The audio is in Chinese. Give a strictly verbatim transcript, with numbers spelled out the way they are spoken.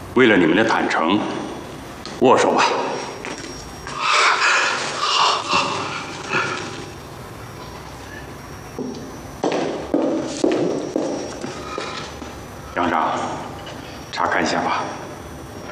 为了你们的坦诚，握手吧。 好，好。 杨长，查看一下吧。